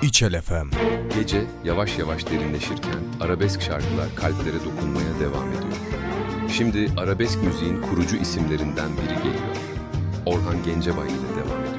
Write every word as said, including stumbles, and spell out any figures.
İçel F M. Gece yavaş yavaş derinleşirken arabesk şarkılar kalplere dokunmaya devam ediyor. Şimdi arabesk müziğin kurucu isimlerinden biri geliyor. Orhan Gencebay ile devam ediyor.